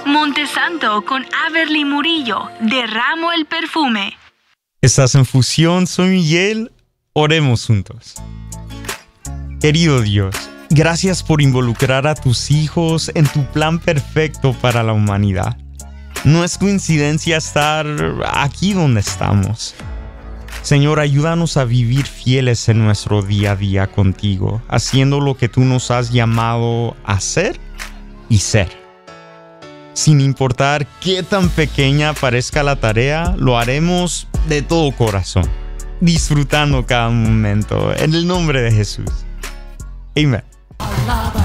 Montesanto con Averly Murillo, derramo el perfume. Estás en Fusión, soy Miguel, oremos juntos. Querido Dios, gracias por involucrar a tus hijos en tu plan perfecto para la humanidad. No es coincidencia estar aquí donde estamos. Señor, ayúdanos a vivir fieles en nuestro día a día contigo, haciendo lo que tú nos has llamado a hacer y ser. Sin importar qué tan pequeña parezca la tarea, lo haremos de todo corazón, disfrutando cada momento, en el nombre de Jesús. Amén.